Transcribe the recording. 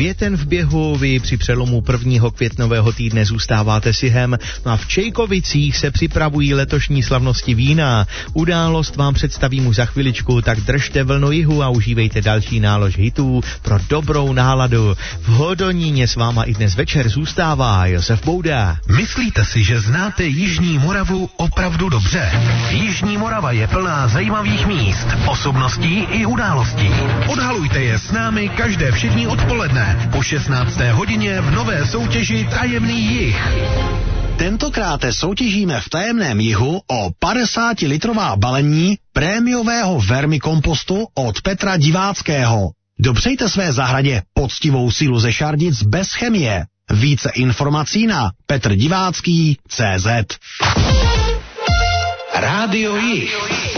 Květen v běhu, vy při přelomu 1. květnového týdne zůstáváte sihem, no a v Čejkovicích se připravují letošní slavnosti vína. Událost vám představím už za chviličku, tak držte vlnu jihu a užívejte další nálož hitů pro dobrou náladu. V Hodoníně s váma i dnes večer zůstává Josef Bouda. Myslíte si, že znáte Jižní Moravu opravdu dobře? Jižní Morava je plná zajímavých míst, osobností i událostí. Odhalujte je s námi každé všední odpoledne po 16. hodině v nové soutěži Tajemný jih. Tentokrát soutěžíme v Tajemném jihu o 50-litrová balení prémiového vermikompostu od Petra Diváckého. Dopřejte své zahradě poctivou sílu ze šarnic bez chemie. Více informací na petrdivácký.cz. Rádio Jih.